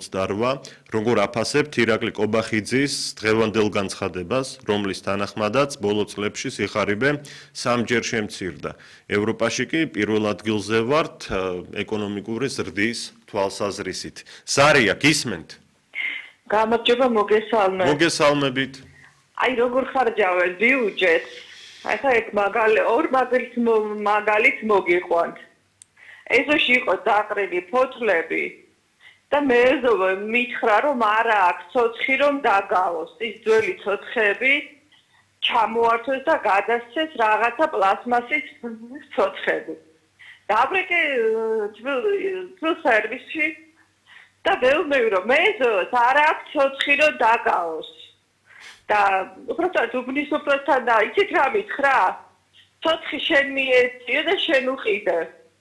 28. Როგორ აფასებთ ირაკლი კობახიძის დღევანდელ განცხადებას, რომლის თანახმადაც ბოლო წლებში სიხარიბე 3 ჯერ შემცირდა. ევროპაში კი პირველ ადგილზე ვართ ეკონომიკური ზრდის თვალსაზრისით. ზარია, გისმენთ? გამარჯობა, მოგესალმებით. აი როგორ ხარჯავენ ბიუჯეტს? ახლა ეგ ორ მაგალით მოგიყვანთ. ეზოში იყო დაყრილი ფოთლები და მეზობ მითხრა რომ არა აქვს ცოცხი რომ დაგავოს. ის ძველი ცოცხები ჩამოართვეს და გადასცეს რაღაცა პლასმასის ცოცხები. დაბრეკე თბილ სერვისში და ველმევი რომ მეზობ არა აქვს ცოცხი რომ დაგავოს. და უბრალოდ უბნის უბრალოდ და იცით რა მითხრა? ცოცხი შენ მიეციე და შენ უყიდე.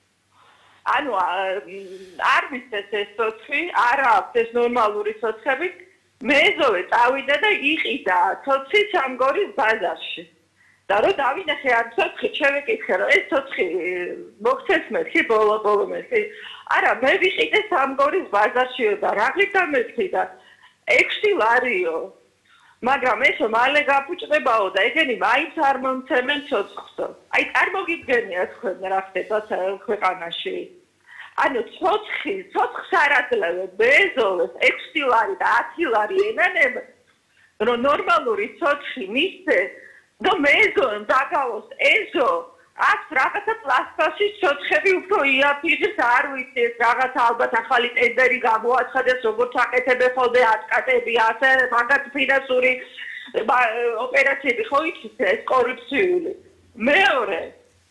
ანუ არ მისცეს ეს ცოცხი, არა აქვს ეს ნორმალური ცოცხები. მეზობე წავიდა და იყიდა ცოცხი სამგორის ბაზარში. და რო დავინახე ამ ცოცხით, შევეკითხე რომ ეს ცოცხი მოგცეს მეთქი ბოლო მეთქი. არა, მე ვიყიდე სამგორის ბაზარშიო და რაღლით დამეთქი და 6 ლარიო. მაგრამ ესო მალე გაფუჭდებაო და ეგენი მაინც არ მომცემენ ცოცხლსო. აი წარმოგიდგენია თქვენ რა ხდება ქვეყანაში. ანუ ცოცხს არ აძლევენ მეზობლებს 6 ლარი და 10 ლარი ენანენ რომ ნორმალური ცოცხი მისცეს და მეზობლებს დაგავოს ეზო აქ რაღაცა პლასტმასის ცოცხები უფრო იაფიდეს არ ვიცი ეს რაღაცა ალბათ ახალი ტენდერი გამოაცხადეს როგორც აკეთებენ ხოლმე ატკატები ასე მაგათ ფინანსური ოპერაციები ხო იცით ეს კორუფციული მეორე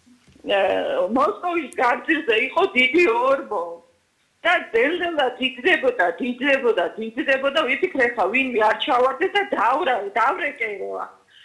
მოსკოვის განძილზე იყო დიდი ორმო და დელდელად იგდებოდა ვიფიქრე ხა ვინმე არ ჩავარდეს და დავრეკერო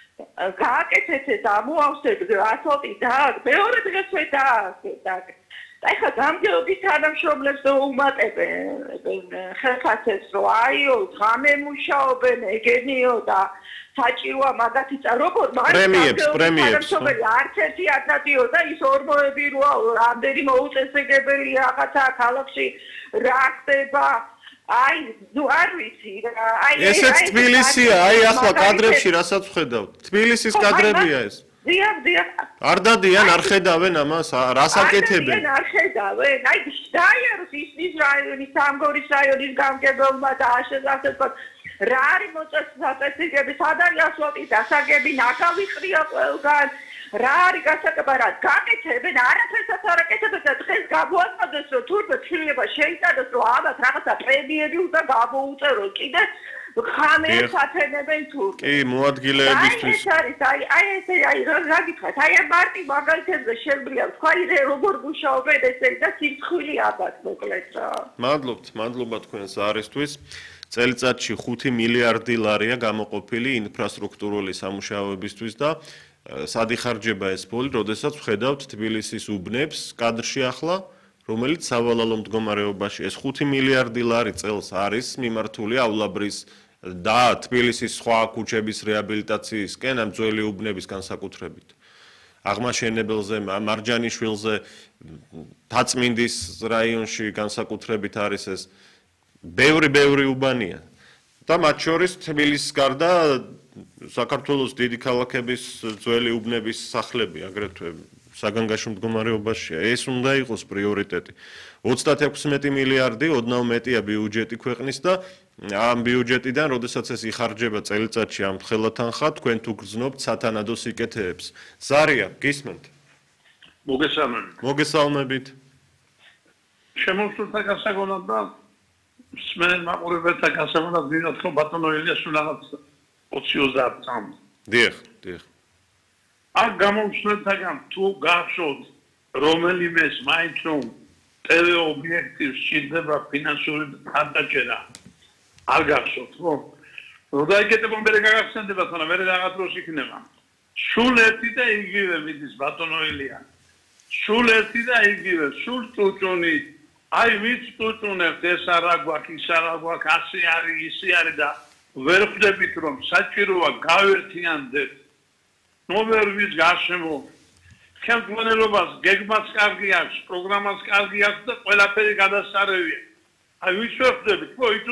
გააკეთეთ ეს ამოავსებს ასფალტი და მეორე დღესვე დააკეთეთ. აი ხა გამგეობის თანამშრომლებს უმატებენ ხელფასებს რომ აიო ღამე მუშაობენ ეგენიო და საჭიროა მაგათი როგორ პრემიებს არც ერთი ადნადიო და ის ორმოები როა რამდენი მოუწესრიგებელი რაღაცა ქალაქში რა ხდება აი, ნუ არ ვიცი რა. აი ესეც თბილისია, აი ახლა კადრებში რასაც ვხედავთ. თბილისის კადრებია ეს. დიახ. არ დადიან, არ ხედავენ ამას, რას აკეთებენ? არ ხედავენ. აი, დაიაროს ის რაიონის, სამგორის რაიონის გამგებელმა და ასეთად რა არის მოწესრიგები, სად არის ასფალტი დასაგები, ნაკავი ყრია ყველგან. რა არის გასაკეთება რა გაკეთებენ არაფერსაც არ აკეთებენ და დღეს გამოაცხადეს რომ თურმე შეიძლება შეიტანოს რომ ამათ რაღაცა პრემიები უნდა გამოუწეროს კიდე ხამეებს ათენებენ თურმე კი მოადგილეებისთვის აი რა გითხრათ აი მარტი მაგალითებზე შეგვიძლია თქვა როგორ მუშაობენ ესე და სიცხვილი აბათ მოკლედ რა მადლობა თქვენს არისთვის წელიწადში 5 მილიარდი ლარია გამოყოფილი ინფრასტრუქტურული სამუშაოებისთვის და სად იხარჯება ეს ფული, როდესაც ვხედავთ თბილისის უბნებს კადრში ახლა, რომელიც სავალალო მდგომარეობაში ეს 5 მილიარდი ლარი წელს არის მიმართულიავლაბრის და თბილისის სხვა ქუჩების რეაბილიტაციისკენ ამ ძველი უბნების განსაკუთრებით. აღმაშენებელზე, მარჯანიშვილზე, თაწმინდის რაიონში განსაკუთრებით არის ეს ბევრი უბანია. და მათ შორის თბილისის გარდა საქართველოს დიდი ქალაქების ძველი უბნების სახლები აგრეთვე საგანგაშო მდგომარეობაშია. ეს უნდა იყოს პრიორიტეტი. 36 მილიარდი, ოდნავ მეტია ბიუჯეტი ქვეყნის და ამ ბიუჯეტიდან, როდესაც ეს იხარჯება წელიწადში ამ ხელათანხა, თქვენ თუ გრძნობთ სათანადო სიკეთეებს. ზარია, გისმენთ? მოგესალმებით. შემოსულთა გასაგონად და სმენ მაყურებელთა გასაგონად მინდა რომ ბატონო ილიას რაღაც 20-30 წამს. დიახ. აქ გამომხსნელთაგან თუ გახსოვთ რომელიმეს მაინც რომ ტელე ობიექტივს სჭირდება ფინანსური ხარჯაჭერა არ გახსოვთ ხო? რომ დაიკეთებონ მე გაგახსენდება თორემ მე რაღაც დროს იქნება. სულ ერთი და იგივე მიდის ბატონო ილია. სულ ერთი და იგივე, სულ წუწუნი აი ვიც წუწუნებს ეს არა გვაქვს, ის არა გვაქვს, ასე არის, ისე არის და ვერ ხვდებით რომ საჭიროა გავერთიანდეთ ნომერების გარშემო ხელმძღვანელობას გეგმაც კარგი აქვს, პროგრამაც კარგი აქვს და ყველაფერი გადასარევია. აი ვიც ვერ ხვდებით, ხო